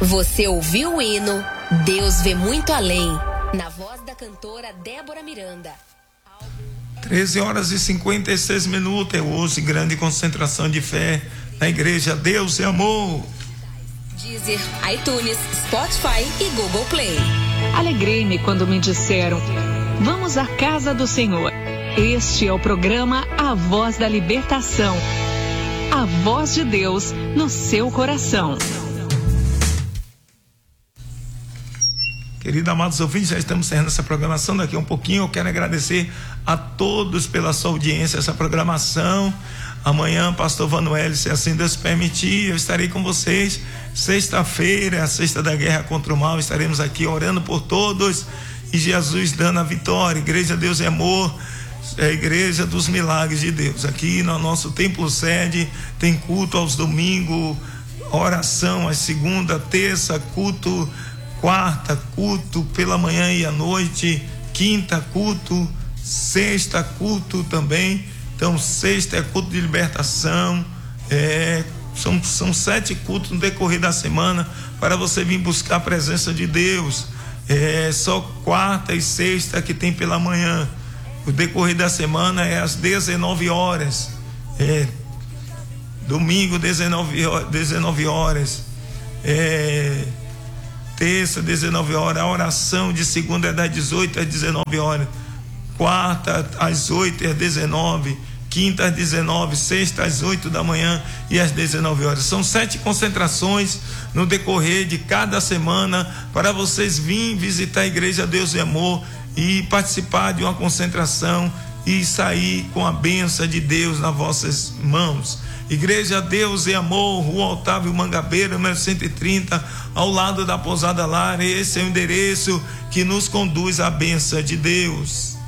Você ouviu o hino Deus Vê Muito Além, na voz da cantora Débora Miranda. 13h56. É hoje grande concentração de fé na igreja Deus é Amor. Deezer, iTunes, Spotify e Google Play. Alegrei-me quando me disseram: vamos à casa do Senhor. Este é o programa A Voz da Libertação. A voz de Deus no seu coração. Queridos amados ouvintes, já estamos encerrando essa programação. Daqui a um pouquinho eu quero agradecer a todos pela sua audiência, essa programação. Amanhã, pastor Vanuel, se assim Deus permitir, eu estarei com vocês. Sexta-feira, a sexta da guerra contra o mal, estaremos aqui orando por todos e Jesus dando a vitória. Igreja Deus é Amor, é a igreja dos milagres de Deus. Aqui no nosso templo sede tem culto aos domingos, oração às segunda, terça, culto quarta, culto pela manhã e à noite, quinta, culto, sexta, culto também. Então, sexta é culto de libertação, são 7 cultos no decorrer da semana para você vir buscar a presença de Deus. Só quarta e sexta que tem pela manhã. O decorrer da semana é às 19 horas. Domingo, 19 horas. Terça, 19 horas. A oração de segunda é das 18 às 19 horas. Quarta, às 8 às 19. Quinta, às 19. Sexta, às 8 da manhã e às 19 horas. São 7 concentrações no decorrer de cada semana para vocês virem visitar a Igreja Deus e Amor e participar de uma concentração e sair com a bênção de Deus nas vossas mãos. Igreja Deus e Amor, Rua Otávio Mangabeira, número 130, ao lado da Pousada Lar. Esse é o endereço que nos conduz à bênção de Deus.